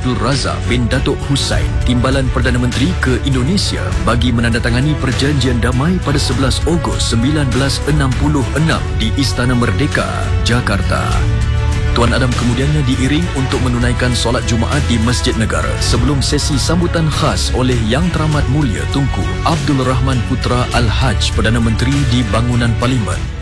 Abdul Razak bin Datuk Hussein, Timbalan Perdana Menteri ke Indonesia bagi menandatangani perjanjian damai pada 11 Ogos 1966 di Istana Merdeka, Jakarta. Tuan Adam kemudiannya diiring untuk menunaikan solat Jumaat di Masjid Negara sebelum sesi sambutan khas oleh Yang Teramat Mulia Tunku Abdul Rahman Putra Al-Haj Perdana Menteri di bangunan Parlimen.